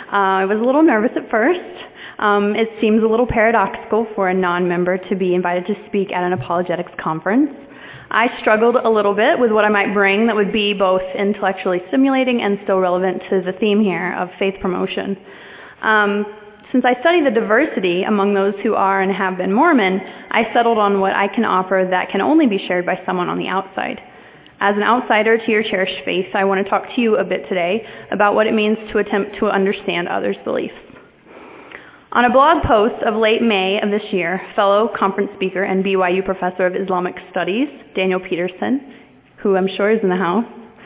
I was a little nervous at first. It seems a little paradoxical for a non-member to be invited to speak at an apologetics conference. I struggled a little bit with what I might bring that would be both intellectually stimulating and still relevant to the theme here of faith promotion. Since I study the diversity among those who are and have been Mormon, I settled on what I can offer that can only be shared by someone on the outside. As an outsider to your cherished faith, I want to talk to you a bit today about what it means to attempt to understand others' beliefs. On a blog post of late May of this year, fellow conference speaker and BYU professor of Islamic Studies, Daniel Peterson, who I'm sure is in the house,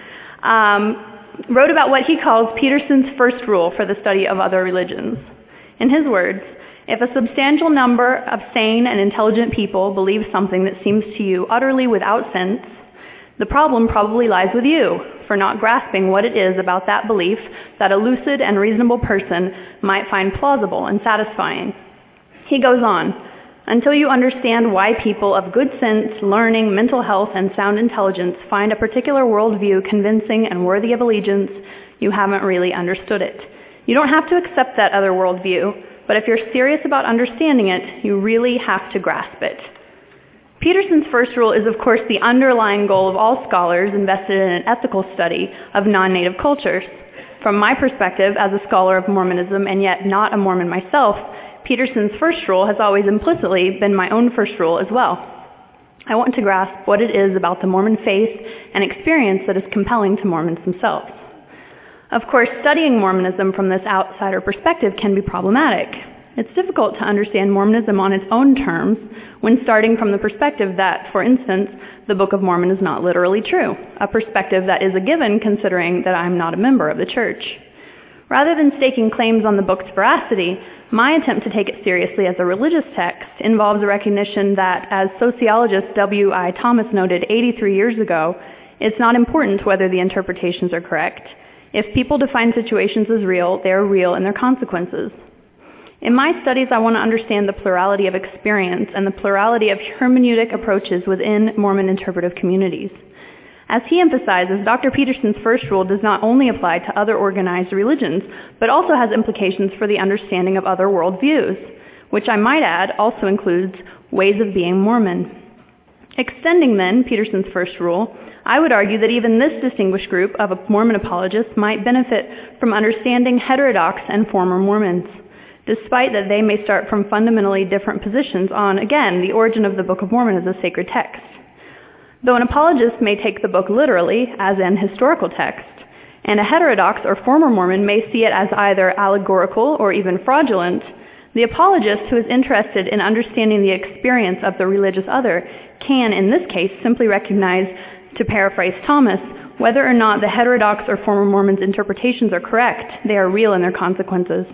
wrote about what he calls Peterson's first rule for the study of other religions. In his words, if a substantial number of sane and intelligent people believe something that seems to you utterly without sense, the problem probably lies with you for not grasping what it is about that belief that a lucid and reasonable person might find plausible and satisfying. He goes on, until you understand why people of good sense, learning, mental health, and sound intelligence find a particular worldview convincing and worthy of allegiance, you haven't really understood it. You don't have to accept that other worldview, but if you're serious about understanding it, you really have to grasp it. Peterson's first rule is, of course, the underlying goal of all scholars invested in an ethical study of non-native cultures. From my perspective, as a scholar of Mormonism and yet not a Mormon myself, Peterson's first rule has always implicitly been my own first rule as well. I want to grasp what it is about the Mormon faith and experience that is compelling to Mormons themselves. Of course, studying Mormonism from this outsider perspective can be problematic. It's difficult to understand Mormonism on its own terms when starting from the perspective that, for instance, the Book of Mormon is not literally true, a perspective that is a given considering that I'm not a member of the church. Rather than staking claims on the book's veracity, my attempt to take it seriously as a religious text involves a recognition that, as sociologist W.I. Thomas noted 83 years ago, it's not important whether the interpretations are correct. If people define situations as real, they are real in their consequences. In my studies, I want to understand the plurality of experience and the plurality of hermeneutic approaches within Mormon interpretive communities. As he emphasizes, Dr. Peterson's first rule does not only apply to other organized religions, but also has implications for the understanding of other worldviews, which I might add also includes ways of being Mormon. Extending then Peterson's first rule, I would argue that even this distinguished group of Mormon apologists might benefit from understanding heterodox and former Mormons, despite that they may start from fundamentally different positions on, again, the origin of the Book of Mormon as a sacred text. Though an apologist may take the book literally, as an historical text, and a heterodox or former Mormon may see it as either allegorical or even fraudulent, the apologist who is interested in understanding the experience of the religious other can, in this case, simply recognize, to paraphrase Thomas, whether or not the heterodox or former Mormon's interpretations are correct, they are real in their consequences.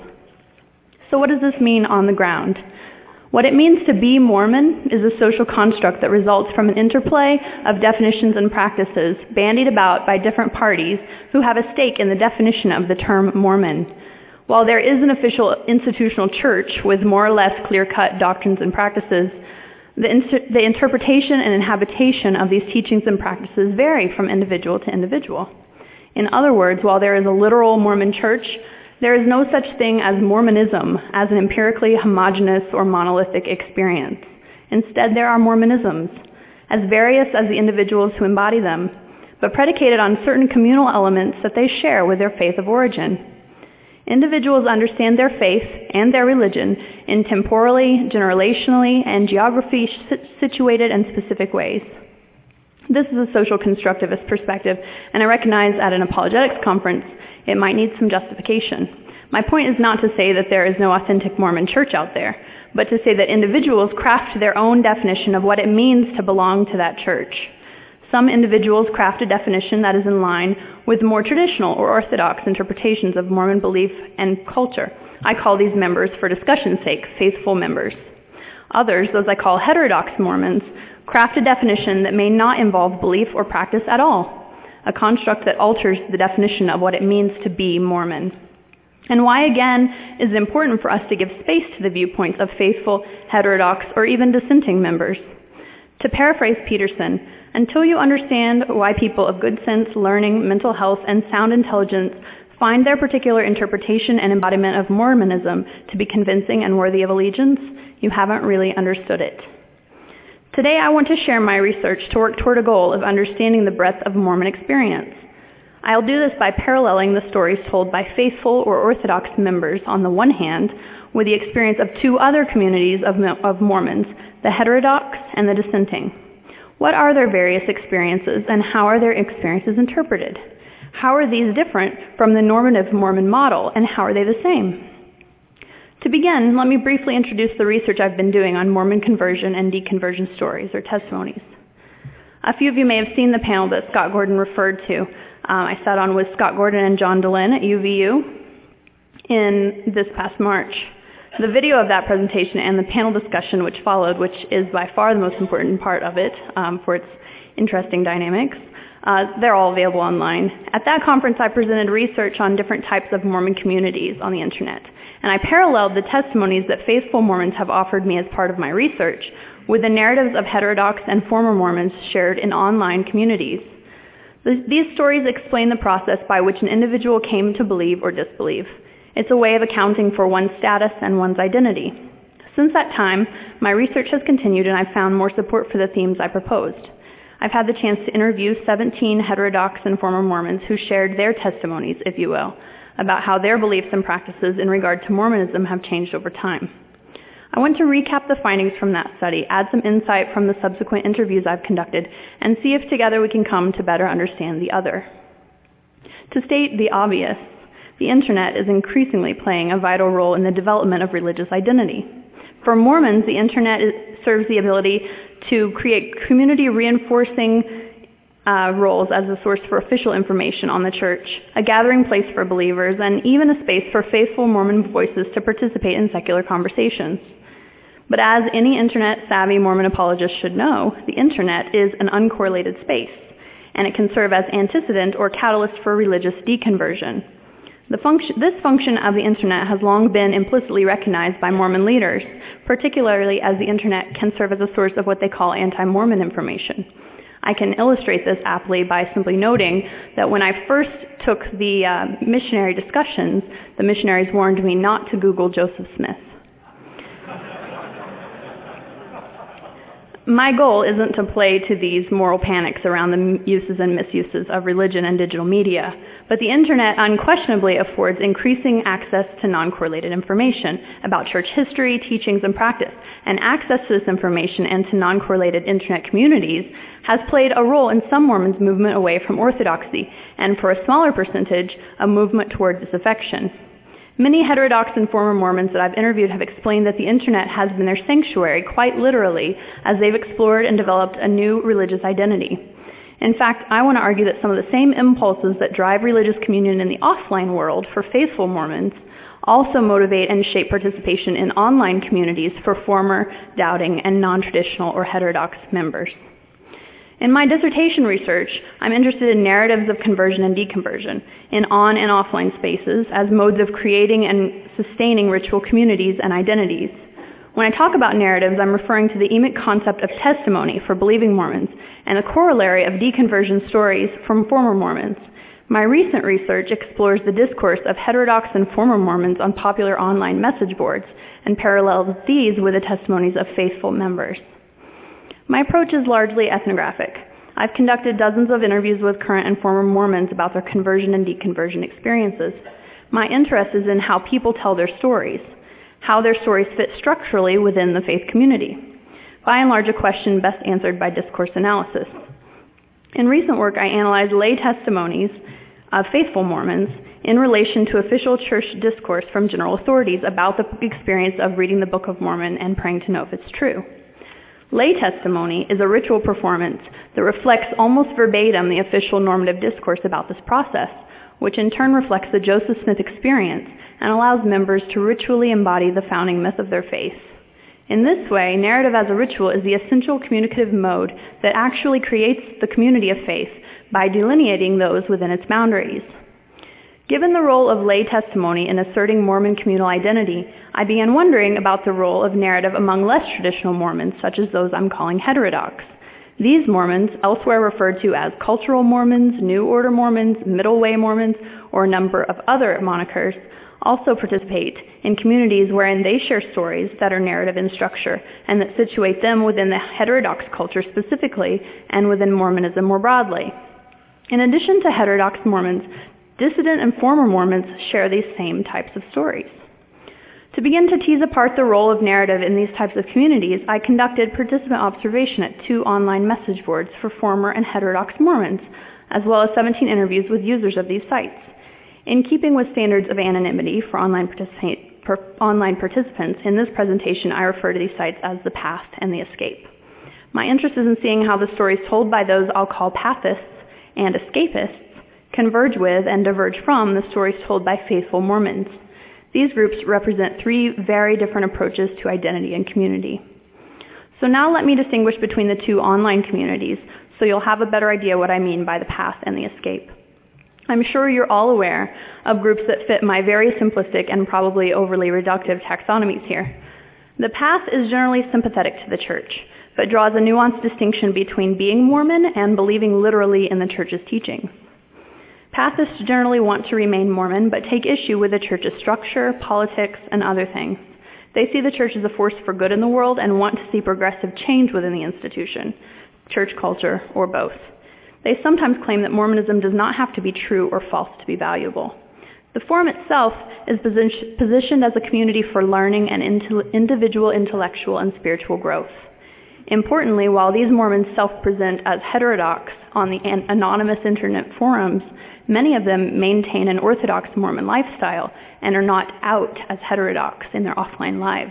So what does this mean on the ground? What it means to be Mormon is a social construct that results from an interplay of definitions and practices bandied about by different parties who have a stake in the definition of the term Mormon. While there is an official institutional church with more or less clear-cut doctrines and practices, the interpretation and inhabitation of these teachings and practices vary from individual to individual. In other words, while there is a literal Mormon church, there is no such thing as Mormonism as an empirically homogeneous or monolithic experience. Instead, there are Mormonisms, as various as the individuals who embody them, but predicated on certain communal elements that they share with their faith of origin. Individuals understand their faith and their religion in temporally, generationally, and geography-situated and specific ways. This is a social constructivist perspective, and I recognize at an apologetics conference it might need some justification. My point is not to say that there is no authentic Mormon church out there, but to say that individuals craft their own definition of what it means to belong to that church. Some individuals craft a definition that is in line with more traditional or orthodox interpretations of Mormon belief and culture. I call these members, for discussion's sake, faithful members. Others, those I call heterodox Mormons, craft a definition that may not involve belief or practice at all, a construct that alters the definition of what it means to be Mormon. And why, again, is it important for us to give space to the viewpoints of faithful, heterodox, or even dissenting members? To paraphrase Peterson, until you understand why people of good sense, learning, mental health, and sound intelligence find their particular interpretation and embodiment of Mormonism to be convincing and worthy of allegiance, you haven't really understood it. Today I want to share my research to work toward a goal of understanding the breadth of Mormon experience. I'll do this by paralleling the stories told by faithful or Orthodox members on the one hand with the experience of two other communities of Mormons, the heterodox and the dissenting. What are their various experiences and how are their experiences interpreted? How are these different from the normative Mormon model and how are they the same? To begin, let me briefly introduce the research I've been doing on Mormon conversion and deconversion stories or testimonies. A few of you may have seen the panel that Scott Gordon referred to. I sat on with Scott Gordon and John Dehlin at UVU in this past March. The video of that presentation and the panel discussion which followed, which is by far the most important part of it for its interesting dynamics, they're all available online. At that conference, I presented research on different types of Mormon communities on the internet, and I paralleled the testimonies that faithful Mormons have offered me as part of my research with the narratives of heterodox and former Mormons shared in online communities. These stories explain the process by which an individual came to believe or disbelieve. It's a way of accounting for one's status and one's identity. Since that time, my research has continued and I've found more support for the themes I proposed. I've had the chance to interview 17 heterodox and former Mormons who shared their testimonies, if you will, about how their beliefs and practices in regard to Mormonism have changed over time. I want to recap the findings from that study, add some insight from the subsequent interviews I've conducted, and see if together we can come to better understand the other. To state the obvious, the internet is increasingly playing a vital role in the development of religious identity. For Mormons, the internet serves the ability to create community-reinforcing roles as a source for official information on the church, a gathering place for believers, and even a space for faithful Mormon voices to participate in secular conversations. But as any internet-savvy Mormon apologist should know, the internet is an uncorrelated space, and it can serve as antecedent or catalyst for religious deconversion. This function of the internet has long been implicitly recognized by Mormon leaders, particularly as the internet can serve as a source of what they call anti-Mormon information. I can illustrate this aptly by simply noting that when I first took the missionary discussions, the missionaries warned me not to Google Joseph Smith. My goal isn't to play to these moral panics around the uses and misuses of religion and digital media, but the internet unquestionably affords increasing access to non-correlated information about church history, teachings, and practice, and access to this information and to non-correlated internet communities has played a role in some Mormons' movement away from orthodoxy, and for a smaller percentage, a movement toward disaffection. Many heterodox and former Mormons that I've interviewed have explained that the internet has been their sanctuary, quite literally, as they've explored and developed a new religious identity. In fact, I want to argue that some of the same impulses that drive religious communion in the offline world for faithful Mormons also motivate and shape participation in online communities for former, doubting, and non-traditional or heterodox members. In my dissertation research, I'm interested in narratives of conversion and deconversion in on- and offline spaces as modes of creating and sustaining ritual communities and identities. When I talk about narratives, I'm referring to the emic concept of testimony for believing Mormons and the corollary of deconversion stories from former Mormons. My recent research explores the discourse of heterodox and former Mormons on popular online message boards and parallels these with the testimonies of faithful members. My approach is largely ethnographic. I've conducted dozens of interviews with current and former Mormons about their conversion and deconversion experiences. My interest is in how people tell their stories, how their stories fit structurally within the faith community. By and large, a question best answered by discourse analysis. In recent work, I analyzed lay testimonies of faithful Mormons in relation to official church discourse from general authorities about the experience of reading the Book of Mormon and praying to know if it's true. Lay testimony is a ritual performance that reflects almost verbatim the official normative discourse about this process, which in turn reflects the Joseph Smith experience and allows members to ritually embody the founding myth of their faith. In this way, narrative as a ritual is the essential communicative mode that actually creates the community of faith by delineating those within its boundaries. Given the role of lay testimony in asserting Mormon communal identity, I began wondering about the role of narrative among less traditional Mormons, such as those I'm calling heterodox. These Mormons, elsewhere referred to as cultural Mormons, New Order Mormons, Middle Way Mormons, or a number of other monikers, also participate in communities wherein they share stories that are narrative in structure and that situate them within the heterodox culture specifically and within Mormonism more broadly. In addition to heterodox Mormons, dissident and former Mormons share these same types of stories. To begin to tease apart the role of narrative in these types of communities, I conducted participant observation at 2 online message boards for former and heterodox Mormons, as well as 17 interviews with users of these sites. In keeping with standards of anonymity for online participants, in this presentation I refer to these sites as the Path and the Escape. My interest is in seeing how the stories told by those I'll call pathists and escapists converge with and diverge from the stories told by faithful Mormons. These groups represent 3 very different approaches to identity and community. So now let me distinguish between the 2 online communities so you'll have a better idea what I mean by the Path and the Escape. I'm sure you're all aware of groups that fit my very simplistic and probably overly reductive taxonomies here. The Path is generally sympathetic to the church, but draws a nuanced distinction between being Mormon and believing literally in the church's teachings. Pathists generally want to remain Mormon, but take issue with the church's structure, politics, and other things. They see the church as a force for good in the world and want to see progressive change within the institution, church culture, or both. They sometimes claim that Mormonism does not have to be true or false to be valuable. The forum itself is positioned as a community for learning and individual intellectual and spiritual growth. Importantly, while these Mormons self-present as heterodox on the anonymous internet forums, many of them maintain an Orthodox Mormon lifestyle and are not out as heterodox in their offline lives.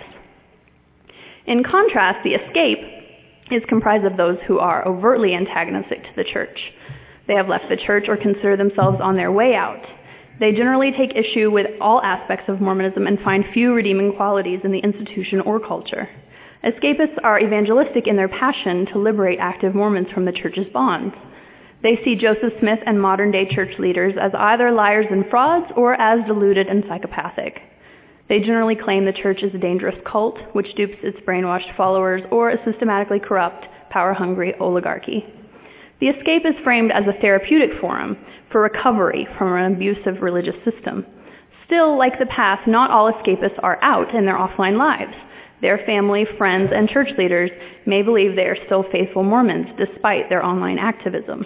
In contrast, the Escape is comprised of those who are overtly antagonistic to the church. They have left the church or consider themselves on their way out. They generally take issue with all aspects of Mormonism and find few redeeming qualities in the institution or culture. Escapists are evangelistic in their passion to liberate active Mormons from the church's bonds. They see Joseph Smith and modern-day church leaders as either liars and frauds or as deluded and psychopathic. They generally claim the church is a dangerous cult which dupes its brainwashed followers or a systematically corrupt, power-hungry oligarchy. The Escape is framed as a therapeutic forum for recovery from an abusive religious system. Still, like the Path, not all escapists are out in their offline lives. Their family, friends, and church leaders may believe they are still faithful Mormons despite their online activism.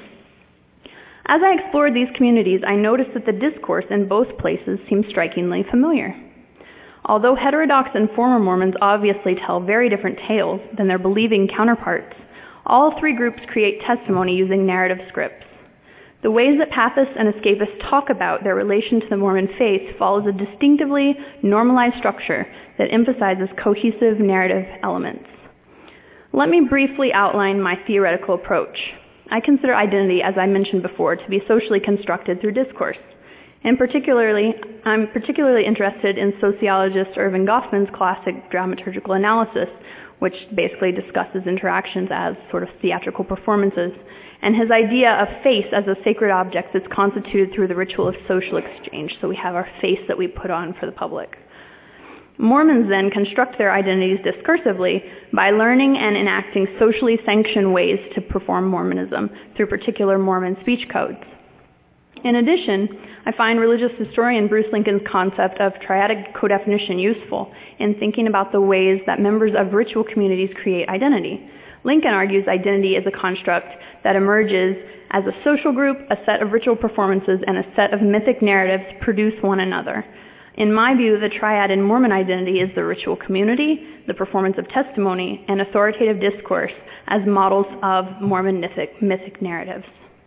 As I explored these communities, I noticed that the discourse in both places seemed strikingly familiar. Although heterodox and former Mormons obviously tell very different tales than their believing counterparts, all 3 groups create testimony using narrative scripts. The ways that Pathists and Escapists talk about their relation to the Mormon faith follows a distinctively normalized structure that emphasizes cohesive narrative elements. Let me briefly outline my theoretical approach. I consider identity, as I mentioned before, to be socially constructed through discourse. I'm particularly interested in sociologist Erving Goffman's classic dramaturgical analysis, which basically discusses interactions as sort of theatrical performances, and his idea of face as a sacred object that's constituted through the ritual of social exchange. So we have our face that we put on for the public. Mormons then construct their identities discursively by learning and enacting socially sanctioned ways to perform Mormonism through particular Mormon speech codes. In addition, I find religious historian Bruce Lincoln's concept of triadic codefinition useful in thinking about the ways that members of ritual communities create identity. Lincoln argues identity is a construct that emerges as a social group, a set of ritual performances, and a set of mythic narratives produce one another. In my view, the triad in Mormon identity is the ritual community, the performance of testimony, and authoritative discourse as models of Mormon mythic narratives.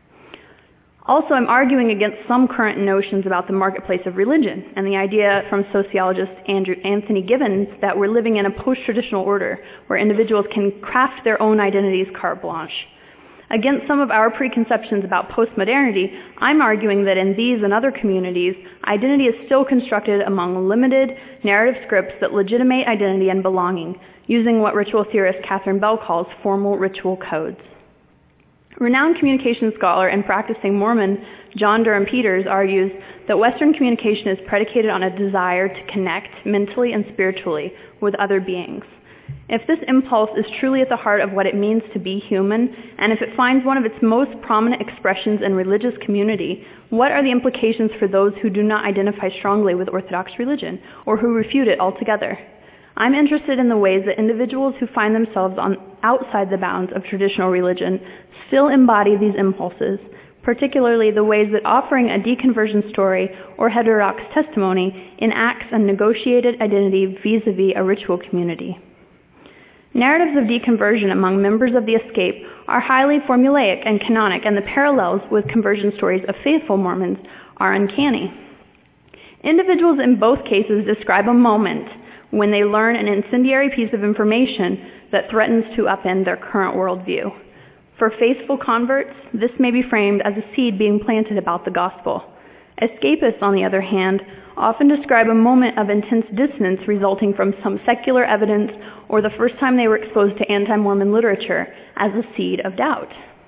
Also, I'm arguing against some current notions about the marketplace of religion and the idea from sociologist Anthony Gibbons that we're living in a post-traditional order where individuals can craft their own identities carte blanche. Against some of our preconceptions about postmodernity, I'm arguing that in these and other communities, identity is still constructed among limited narrative scripts that legitimate identity and belonging, using what ritual theorist Catherine Bell calls formal ritual codes. Renowned communication scholar and practicing Mormon John Durham Peters argues that Western communication is predicated on a desire to connect mentally and spiritually with other beings. If this impulse is truly at the heart of what it means to be human, and if it finds one of its most prominent expressions in religious community, what are the implications for those who do not identify strongly with Orthodox religion, or who refute it altogether? I'm interested in the ways that individuals who find themselves outside the bounds of traditional religion still embody these impulses, particularly the ways that offering a deconversion story or heterodox testimony enacts a negotiated identity vis-a-vis a ritual community. Narratives of deconversion among members of the Escape are highly formulaic and canonic, and the parallels with conversion stories of faithful Mormons are uncanny. Individuals in both cases describe a moment when they learn an incendiary piece of information that threatens to upend their current worldview. For faithful converts, this may be framed as a seed being planted about the gospel. Escapists, on the other hand, often describe a moment of intense dissonance resulting from some secular evidence or the first time they were exposed to anti-Mormon literature as a seed of doubt.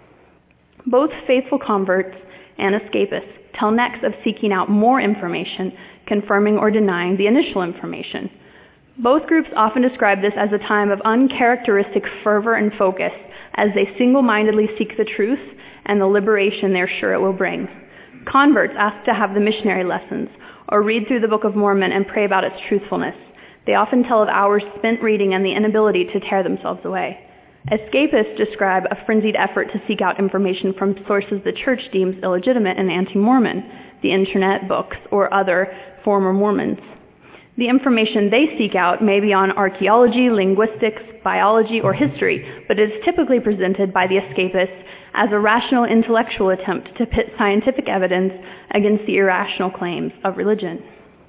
Both faithful converts and escapists tell next of seeking out more information, confirming or denying the initial information. Both groups often describe this as a time of uncharacteristic fervor and focus as they single-mindedly seek the truth and the liberation they're sure it will bring. Converts ask to have the missionary lessons or read through the Book of Mormon and pray about its truthfulness. They often tell of hours spent reading and the inability to tear themselves away. Escapists describe a frenzied effort to seek out information from sources the church deems illegitimate and anti-Mormon, the internet, books, or other former Mormons. The information they seek out may be on archaeology, linguistics, biology, or history, but is typically presented by the escapists as a rational intellectual attempt to pit scientific evidence against the irrational claims of religion.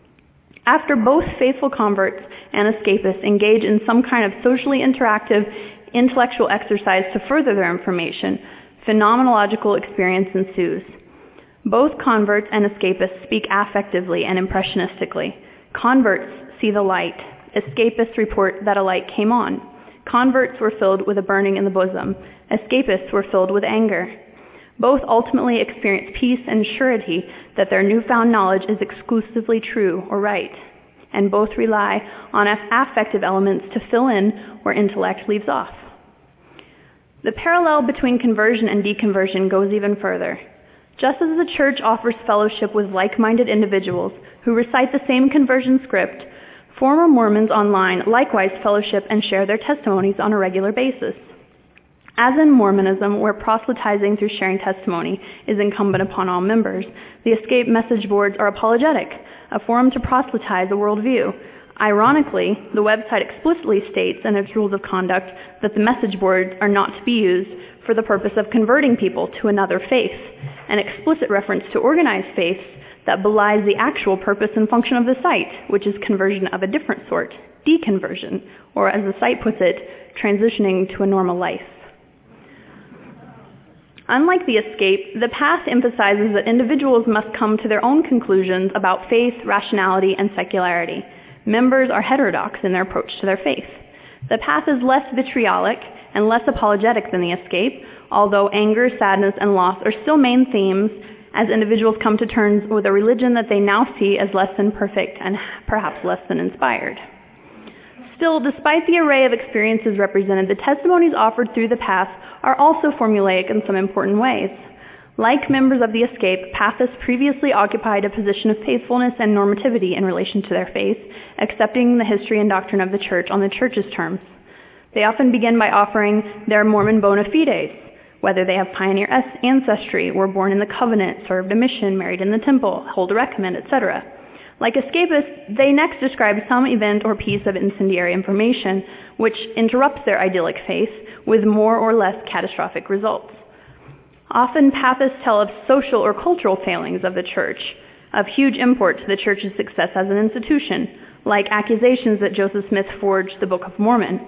After both faithful converts and escapists engage in some kind of socially interactive intellectual exercise to further their information, phenomenological experience ensues. Both converts and escapists speak affectively and impressionistically. Converts see the light. Escapists report that a light came on. Converts were filled with a burning in the bosom. Escapists were filled with anger. Both ultimately experience peace and surety that their newfound knowledge is exclusively true or right. And both rely on affective elements to fill in where intellect leaves off. The parallel between conversion and deconversion goes even further. Just as the church offers fellowship with like-minded individuals who recite the same conversion script, former Mormons online likewise fellowship and share their testimonies on a regular basis. As in Mormonism, where proselytizing through sharing testimony is incumbent upon all members, the Escape message boards are apologetic, a forum to proselytize a worldview. Ironically, the website explicitly states in its rules of conduct that the message boards are not to be used for the purpose of converting people to another faith, an explicit reference to organized faiths that belies the actual purpose and function of the site, which is conversion of a different sort, deconversion, or as the site puts it, transitioning to a normal life. Unlike the Escape, the Path emphasizes that individuals must come to their own conclusions about faith, rationality, and secularity. Members are heterodox in their approach to their faith. The Path is less vitriolic and less apologetic than the Escape, although anger, sadness, and loss are still main themes as individuals come to terms with a religion that they now see as less than perfect and perhaps less than inspired. Still, despite the array of experiences represented, the testimonies offered through the Path are also formulaic in some important ways. Like members of the Escape, Pathists previously occupied a position of faithfulness and normativity in relation to their faith, accepting the history and doctrine of the church on the church's terms. They often begin by offering their Mormon bona fides, whether they have pioneer ancestry, were born in the covenant, served a mission, married in the temple, hold a recommend, etc. Like escapists, they next describe some event or piece of incendiary information which interrupts their idyllic faith with more or less catastrophic results. Often, Pathists tell of social or cultural failings of the church, of huge import to the church's success as an institution, like accusations that Joseph Smith forged the Book of Mormon.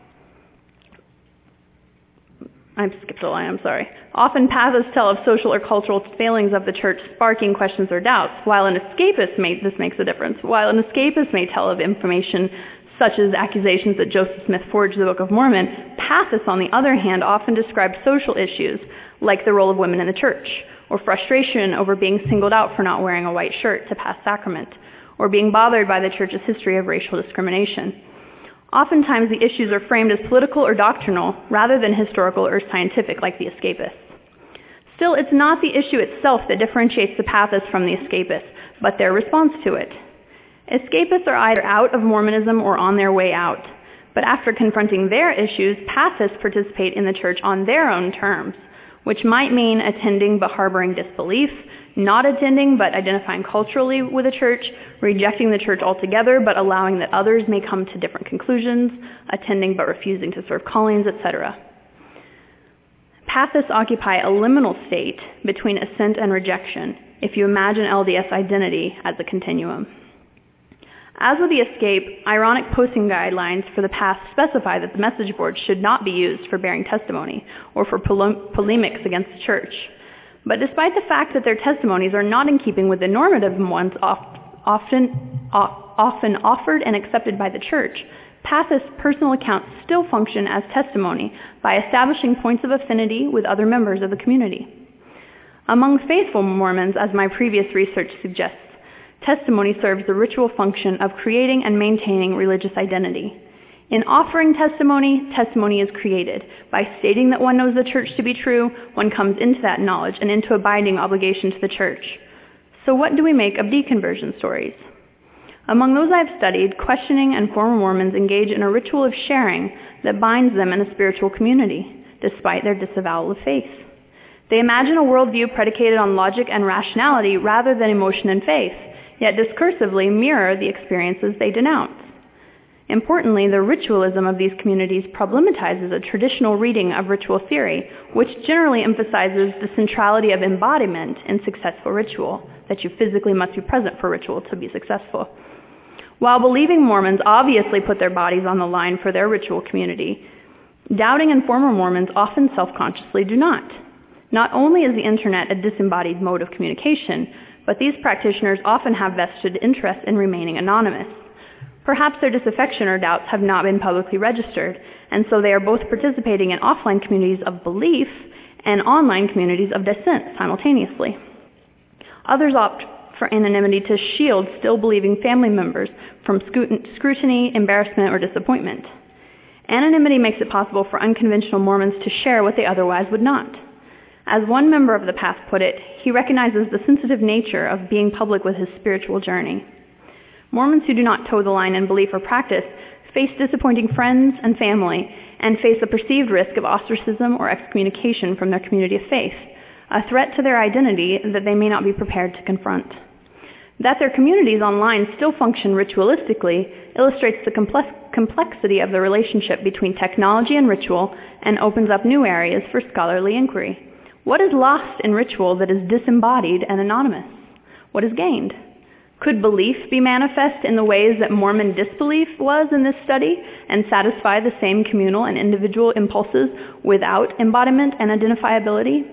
I've skipped a line, I'm sorry. Often Pathists tell of social or cultural failings of the church sparking questions or doubts, while an escapist this makes a difference. While an escapist may tell of information such as accusations that Joseph Smith forged the Book of Mormon, Pathists, on the other hand, often describe social issues like the role of women in the church, or frustration over being singled out for not wearing a white shirt to pass sacrament, or being bothered by the church's history of racial discrimination. Oftentimes the issues are framed as political or doctrinal rather than historical or scientific like the escapists. Still, it's not the issue itself that differentiates the Pathists from the escapists, but their response to it. Escapists are either out of Mormonism or on their way out, but after confronting their issues, Pathists participate in the church on their own terms, which might mean attending but harboring disbelief, not attending but identifying culturally with the church, rejecting the church altogether but allowing that others may come to different conclusions, attending but refusing to serve callings, etc. Pathists occupy a liminal state between assent and rejection, if you imagine LDS identity as a continuum. As with the escape, ironic posting guidelines for the past specify that the message board should not be used for bearing testimony or for polemics against the church. But despite the fact that their testimonies are not in keeping with the normative ones often offered and accepted by the church, Pathists' personal accounts still function as testimony by establishing points of affinity with other members of the community. Among faithful Mormons, as my previous research suggests, testimony serves the ritual function of creating and maintaining religious identity. In offering testimony, testimony is created. By stating that one knows the church to be true, one comes into that knowledge and into a binding obligation to the church. So what do we make of deconversion stories? Among those I've studied, questioning and former Mormons engage in a ritual of sharing that binds them in a spiritual community, despite their disavowal of faith. They imagine a worldview predicated on logic and rationality rather than emotion and faith, yet discursively mirror the experiences they denounce. Importantly, the ritualism of these communities problematizes a traditional reading of ritual theory, which generally emphasizes the centrality of embodiment in successful ritual, that you physically must be present for ritual to be successful. While believing Mormons obviously put their bodies on the line for their ritual community, doubting and former Mormons often self-consciously do not. Not only is the internet a disembodied mode of communication, but these practitioners often have vested interest in remaining anonymous. Perhaps their disaffection or doubts have not been publicly registered, and so they are both participating in offline communities of belief and online communities of dissent simultaneously. Others opt for anonymity to shield still believing family members from scrutiny, embarrassment, or disappointment. Anonymity makes it possible for unconventional Mormons to share what they otherwise would not. As one member of the past put it, he recognizes the sensitive nature of being public with his spiritual journey. Mormons who do not toe the line in belief or practice face disappointing friends and family and face a perceived risk of ostracism or excommunication from their community of faith, a threat to their identity that they may not be prepared to confront. That their communities online still function ritualistically illustrates the complexity of the relationship between technology and ritual and opens up new areas for scholarly inquiry. What is lost in ritual that is disembodied and anonymous? What is gained? Could belief be manifest in the ways that Mormon disbelief was in this study and satisfy the same communal and individual impulses without embodiment and identifiability?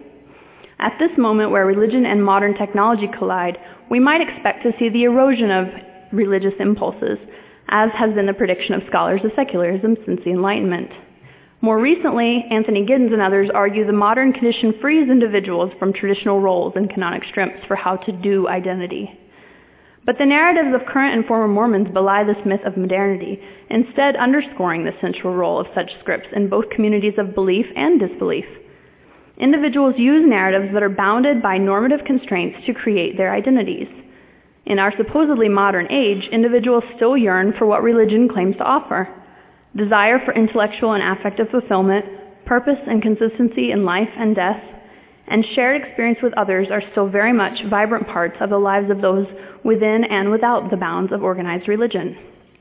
At this moment where religion and modern technology collide, we might expect to see the erosion of religious impulses, as has been the prediction of scholars of secularism since the Enlightenment. More recently, Anthony Giddens and others argue the modern condition frees individuals from traditional roles and canonic scripts for how to do identity. But the narratives of current and former Mormons belie this myth of modernity, instead underscoring the central role of such scripts in both communities of belief and disbelief. Individuals use narratives that are bounded by normative constraints to create their identities. In our supposedly modern age, individuals still yearn for what religion claims to offer. Desire for intellectual and affective fulfillment, purpose and consistency in life and death, and shared experience with others are still very much vibrant parts of the lives of those within and without the bounds of organized religion.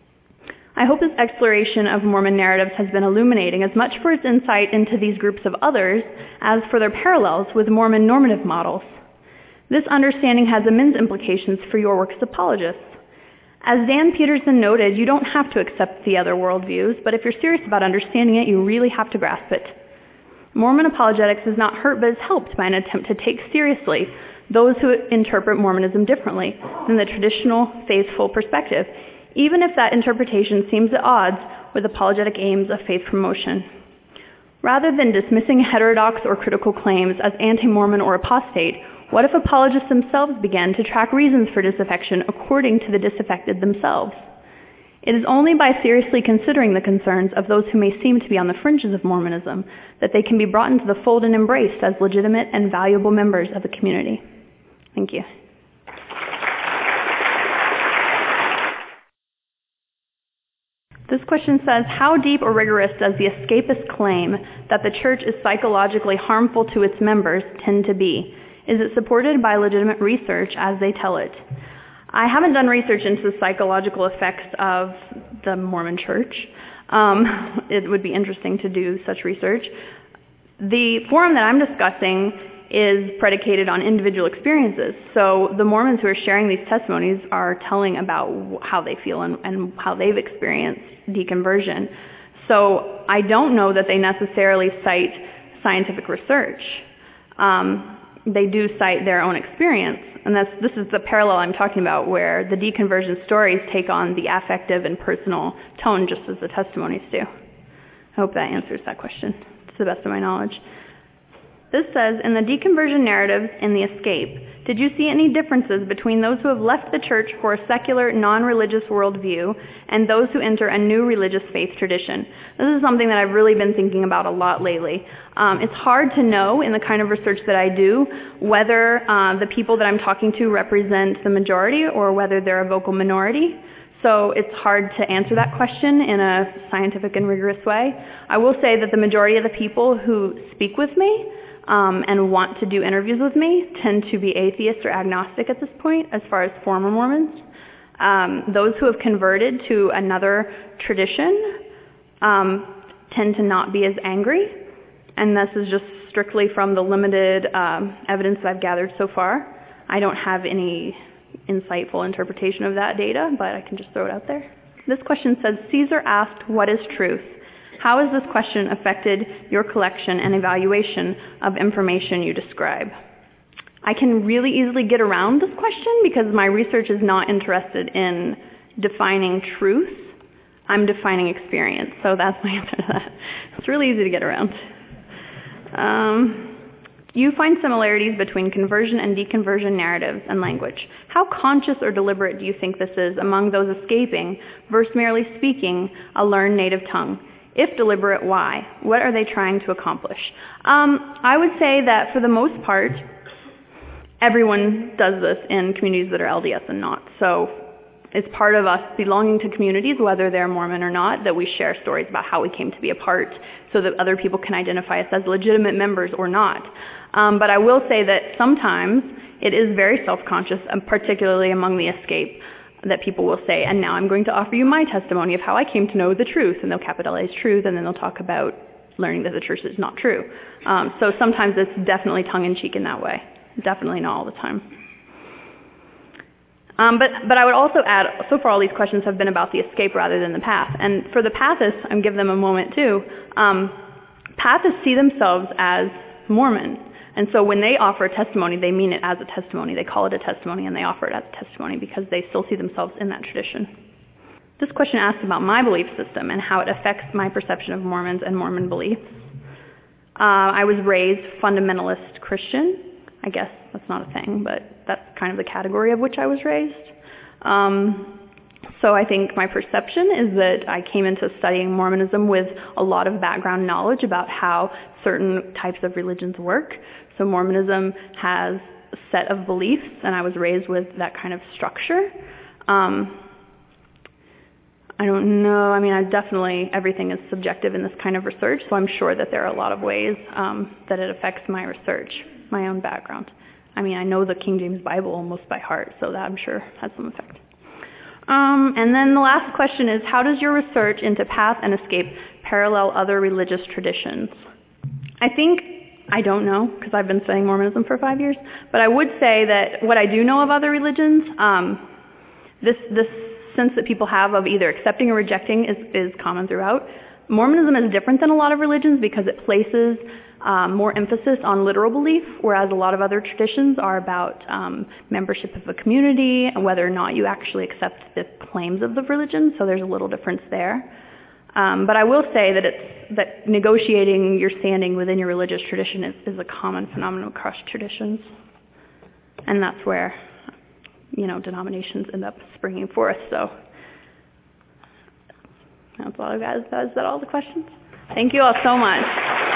I hope this exploration of Mormon narratives has been illuminating as much for its insight into these groups of others as for their parallels with Mormon normative models. This understanding has immense implications for your work as apologists. As Dan Peterson noted, you don't have to accept the other worldviews, but if you're serious about understanding it, you really have to grasp it. Mormon apologetics is not hurt but is helped by an attempt to take seriously those who interpret Mormonism differently than the traditional faithful perspective, even if that interpretation seems at odds with apologetic aims of faith promotion. Rather than dismissing heterodox or critical claims as anti-Mormon or apostate, what if apologists themselves began to track reasons for disaffection according to the disaffected themselves? It is only by seriously considering the concerns of those who may seem to be on the fringes of Mormonism that they can be brought into the fold and embraced as legitimate and valuable members of the community. Thank you. This question says, how deep or rigorous does the escapist claim that the church is psychologically harmful to its members tend to be? Is it supported by legitimate research as they tell it? I haven't done research into the psychological effects of the Mormon church. It would be interesting to do such research. The forum that I'm discussing is predicated on individual experiences. So the Mormons who are sharing these testimonies are telling about how they feel and how they've experienced deconversion. So I don't know that they necessarily cite scientific research. They do cite their own experience. And this is the parallel I'm talking about, where the deconversion stories take on the affective and personal tone just as the testimonies do. I hope that answers that question to the best of my knowledge. This says, in the deconversion narratives in The Escape, did you see any differences between those who have left the church for a secular, non-religious worldview and those who enter a new religious faith tradition? This is something that I've really been thinking about a lot lately. It's hard to know in the kind of research that I do whether the people that I'm talking to represent the majority or whether they're a vocal minority. So it's hard to answer that question in a scientific and rigorous way. I will say that the majority of the people who speak with me and want to do interviews with me tend to be atheists or agnostic at this point as far as former Mormons. Those who have converted to another tradition tend to not be as angry, and this is just strictly from the limited evidence that I've gathered so far. I don't have any insightful interpretation of that data, but I can just throw it out there. This question says, Caesar asked, what is truth? How has this question affected your collection and evaluation of information you describe? I can really easily get around this question because my research is not interested in defining truth. I'm defining experience, so that's my answer to that. It's really easy to get around. You find similarities between conversion and deconversion narratives and language. How conscious or deliberate do you think this is among those escaping versus merely speaking a learned native tongue? If deliberate, why? What are they trying to accomplish? I would say that for the most part, everyone does this in communities that are LDS and not. So it's part of us belonging to communities, whether they're Mormon or not, that we share stories about how we came to be a part so that other people can identify us as legitimate members or not. But I will say that sometimes it is very self-conscious, particularly among the escape, that people will say, and now I'm going to offer you my testimony of how I came to know the truth, and they'll capitalize truth, and then they'll talk about learning that the church is not true. So sometimes it's definitely tongue-in-cheek in that way. Definitely not all the time. But I would also add, so far all these questions have been about the escape rather than the path. And for the pathists, I'm giving them a moment too, pathists see themselves as Mormon. And so when they offer a testimony, they mean it as a testimony. They call it a testimony and they offer it as a testimony because they still see themselves in that tradition. This question asks about my belief system and how it affects my perception of Mormons and Mormon beliefs. I was raised fundamentalist Christian. I guess that's not a thing, but that's kind of the category of which I was raised. So I think my perception is that I came into studying Mormonism with a lot of background knowledge about how certain types of religions work. So Mormonism has a set of beliefs, and I was raised with that kind of structure. I don't know. I mean, everything is subjective in this kind of research, so I'm sure that there are a lot of ways that it affects my research, my own background. I mean, I know the King James Bible almost by heart, so that I'm sure has some effect. And then the last question is, how does your research into path and escape parallel other religious traditions? I don't know, because I've been studying Mormonism for 5 years, but I would say that what I do know of other religions, this sense that people have of either accepting or rejecting is common throughout. Mormonism is different than a lot of religions because it places more emphasis on literal belief, whereas a lot of other traditions are about membership of a community and whether or not you actually accept the claims of the religion, so there's a little difference there. But I will say that negotiating your standing within your religious tradition is a common phenomenon across traditions, and that's where denominations end up springing forth. So That's all I've got. Is that all the questions? Thank you all so much.